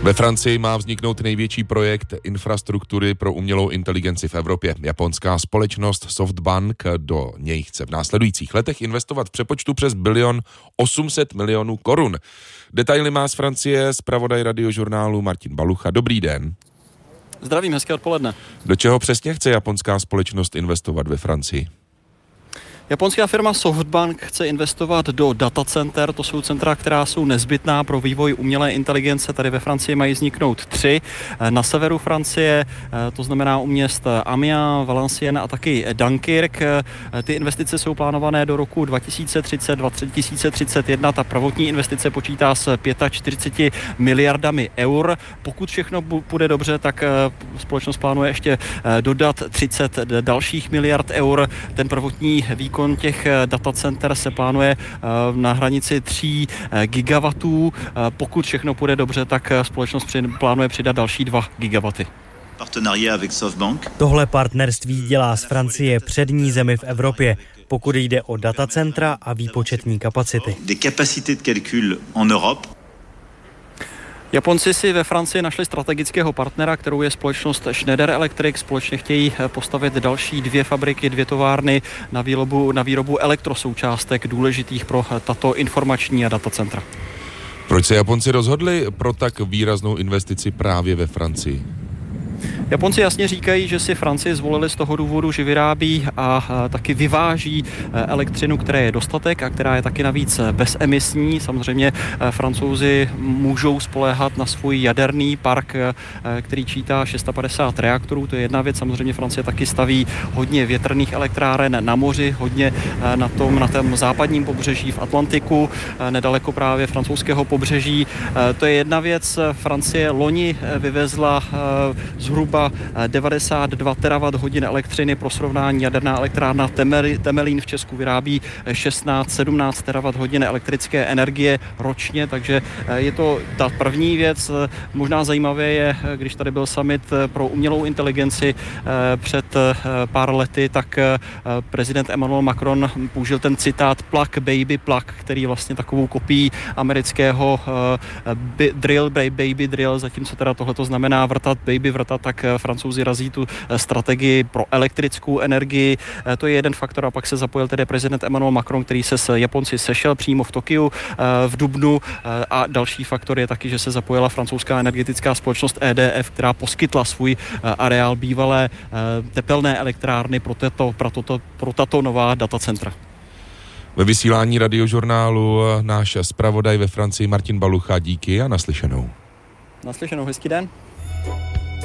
Ve Francii má vzniknout největší projekt infrastruktury pro umělou inteligenci v Evropě. Japonská společnost SoftBank do něj chce v následujících letech investovat v přepočtu přes 1,8 bilionu korun. Detaily má z Francie zpravodaj Radiožurnálu Martin Balucha. Dobrý den. Zdravím, hezké odpoledne. Do čeho přesně chce japonská společnost investovat ve Francii? Japonská firma SoftBank chce investovat do datacenter, to jsou centra, která jsou nezbytná pro vývoj umělé inteligence. Tady ve Francii mají vzniknout 3. Na severu Francie, to znamená u měst Amiens, Valenciennes a taky Dunkirk. Ty investice jsou plánované do roku 2030, 2031. Ta prvotní investice počítá s 45 miliardami eur. Pokud všechno bude dobře, tak společnost plánuje ještě dodat 30 dalších miliard eur. Ten prvotní výkon těch datacenter se plánuje na hranici 3 gigawatů. Pokud všechno půjde dobře, tak společnost plánuje přidat další 2 gigawaty. Tohle partnerství dělá z Francie přední zemi v Evropě, pokud jde o datacentra a výpočetní kapacity. Japonci si ve Francii našli strategického partnera, kterou je společnost Schneider Electric. Společně chtějí postavit další 2 fabriky, 2 továrny na výrobu elektrosoučástek důležitých pro tato informační a datacentra. Proč se Japonci rozhodli pro tak výraznou investici právě ve Francii? Japonci jasně říkají, že si Francii zvolili z toho důvodu, že vyrábí a taky vyváží elektřinu, které je dostatek a která je taky navíc bezemisní. Samozřejmě Francouzi můžou spoléhat na svůj jaderný park, který čítá 650 reaktorů. To je jedna věc. Samozřejmě Francie taky staví hodně větrných elektráren na moři, hodně na tom západním pobřeží v Atlantiku, nedaleko právě francouzského pobřeží. To je jedna věc. Francie loni vyvezla zhruba 92 terawatt hodin elektřiny. Pro srovnání jaderná elektrárna Temelín v Česku vyrábí 16-17 terawatt hodin elektrické energie ročně, takže je to ta první věc. Možná zajímavé je, když tady byl summit pro umělou inteligenci před pár lety, tak prezident Emmanuel Macron použil ten citát plug baby plug, který vlastně takovou kopií amerického drill baby drill, zatímco teda tohleto znamená vrtat baby vrtat, tak Francouzi razí tu strategii pro elektrickou energii. To je jeden faktor a pak se zapojil tedy prezident Emmanuel Macron, který se s Japonci sešel přímo v Tokiu v dubnu a další faktor je taky, že se zapojila francouzská energetická společnost EDF, která poskytla svůj areál bývalé tepelné elektrárny pro tato nová datacentra. Ve vysílání Radiožurnálu náš zpravodaj ve Francii Martin Balucha, díky a naslyšenou. Naslyšenou, hezký den.